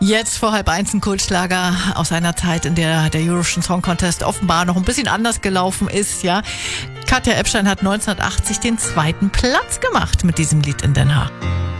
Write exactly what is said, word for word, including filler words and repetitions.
Jetzt vor halb eins ein Kultschlager aus einer Zeit, in der der Eurovision Song Contest offenbar noch ein bisschen anders gelaufen ist, ja. Katja Ebstein hat neunzehnhundertachtzig den zweiten Platz gemacht mit diesem Lied in Den Haag.